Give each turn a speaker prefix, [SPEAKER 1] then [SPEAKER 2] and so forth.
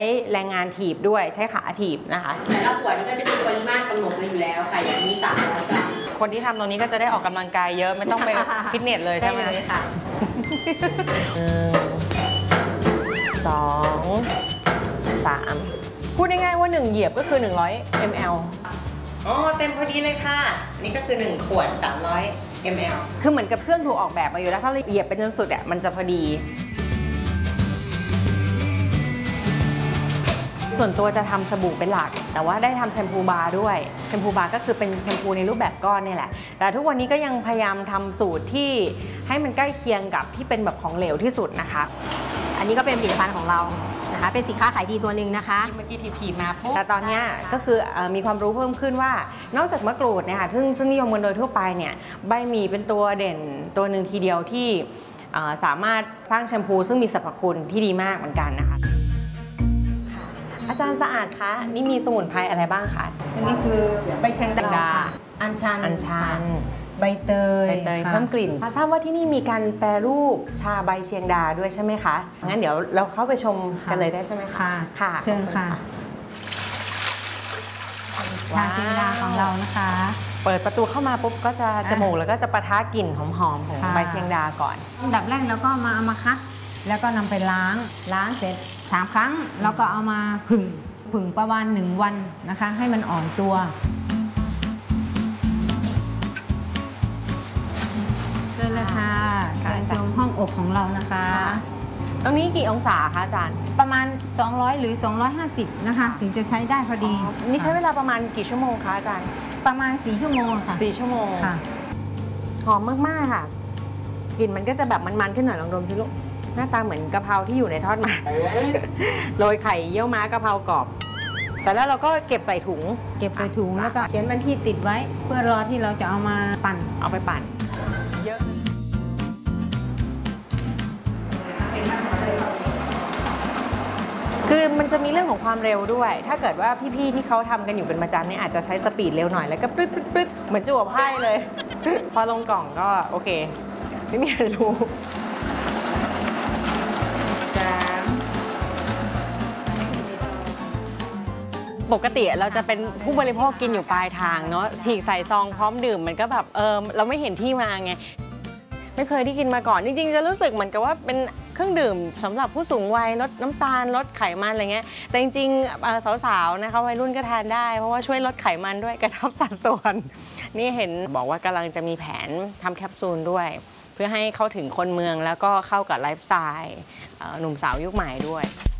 [SPEAKER 1] แรงงานถีบด้วยใช้ขาถีบนะคะ
[SPEAKER 2] แต่ละขวดนี้ก็จะมีปริมาตรกำหนดไว้อยู่แล้วค่ะอย่างนี้300 กรัม
[SPEAKER 1] คนที่ทำตรงนี้ก็จะได้ออกกำลังกายเยอะไม่ต้องไปฟิตเนสเลยใช่ไหม
[SPEAKER 2] ค่ะ
[SPEAKER 1] 2 3พูดง่ายๆว่า1เหยียบก็คือ100 ml อ๋อเต็มพอดีเลยค่ะอันนี้ก็คือ1ขวด300 ml คือเหมือนกับเครื่องถูกออกแบบมาอยู่แล้วถ้าเราเหยียบไปจนสุดมันจะพอดีส่วนตัวจะทำสบู่เป็นหลักแต่ว่าได้ทำแชมพูบาร์ด้วยแชมพูบาร์ก็คือเป็นแชมพูในรูปแบบก้อนนี่แหละแต่ทุกวันนี้ก็ยังพยายามทำสูตรที่ให้มันใกล้เคียงกับที่เป็นแบบของเหลวที่สุดนะคะ
[SPEAKER 2] อันนี้ก็เป็นผลิตภัณฑ์ของเรานะคะเป็นสินค้าขายดีตัวหนึ่งนะคะ
[SPEAKER 1] เมื่อกี้ทีมาแต่ตอนนี้ก็คือมีความรู้เพิ่มขึ้นว่านอกจากมะกรูดเนี่ยค่ะซึ่งนิยมกันโดยทั่วไปเนี่ยใบหมี่เป็นตัวเด่นตัวหนึ่งทีเดียวที่สามารถสร้างแชมพูซึ่งมีสรรพคุณที่ดีมากเหมือนกันนะคะอาจารย์สะอาดคะนี่มีสมุนไพรอะไรบ้างคะ
[SPEAKER 2] อันนี้คือใบเชียงดาอัญชันใบเตย
[SPEAKER 1] เพิ่มกลิ่นทราบว่าที่นี่มีการแปรรูปชาใบเชียงดาด้วยใช่ไหมคะงั้นเดี๋ยวเราเข้าไปชมกันเลยได้ใช่ไหมคะ
[SPEAKER 2] ค่ะเชิญค่ะชาเชียงดาของเรานะคะ
[SPEAKER 1] เปิดประตูเข้ามาปุ๊บก็จะจมูกแล้วก็จะปะทะกลิ่นหอมๆของใบเชียงดาก่อน
[SPEAKER 2] อันดับแรกเราก็เอามาคัดแล้วก็นำไปล้างเสร็จ3 ครั้งแล้วก็เอามาผึ่งประมาณ1 วันนะคะให้มันอ่อนตัวเชิญเลยค่ะเชิญชมห้องอบของเรานะคะ
[SPEAKER 1] ตรงนี้กี่องศาคะอาจารย์
[SPEAKER 2] ประมาณ200หรือ250นะคะถึงจะใช้ได้พอดี
[SPEAKER 1] นี่ใช้เวลาประมาณกี่ชั่วโมงคะอาจารย์
[SPEAKER 2] ประมาณ4 ชั่วโมงค่ะ
[SPEAKER 1] 4 ชั่วโมงค่ะหอมมากๆค่ะกลิ่นมันก็จะแบบมันๆขึ้นหน่อยลองดมสิลูกหน้าตาเหมือนกะเพราที่อยู่ในทอดมันโรยไข่เยี่ยวม้ากะเพรากรอบแต่แล้วเราก็เก็บใส่ถุง
[SPEAKER 2] แล้วก็เขียนวันที่ติดไว้เพื่อรอที่เราจะเอามาปั่น
[SPEAKER 1] เอาไปปั่นเยอะคือมันจะมีเรื่องของความเร็วด้วยถ้าเกิดว่าพี่ๆที่เขาทำกันอยู่เป็นประจำเนี่ยอาจจะใช้สปีดเร็วหน่อยแล้วก็ปึ๊ดเหมือนจั่วไพ่เลยพอลงกล่องก็โอเคไม่มีใครรู้ปกติเราจะเป็นผู้บริโภคกินอยู่ปลายทางเนาะฉีกใส่ซองพร้อมดื่มมันก็แบบเราไม่เห็นที่มาไงไม่เคยได้กินมาก่อนจริงๆจะรู้สึกเหมือนกับว่าเป็นเครื่องดื่มสำหรับผู้สูงวัยลดน้ำตาลลดไขมันอะไรเงี้ยแต่จริงๆสาวๆนะคะวัยรุ่นก็ทานได้เพราะว่าช่วยลดไขมันด้วยกระชับสัดส่วนนี่เห็นบอกว่ากำลังจะมีแผนทำแคปซูลด้วยเพื่อให้เข้าถึงคนเมืองแล้วก็เข้ากับไลฟ์สไตล์หนุ่มสาวยุคใหม่ด้วย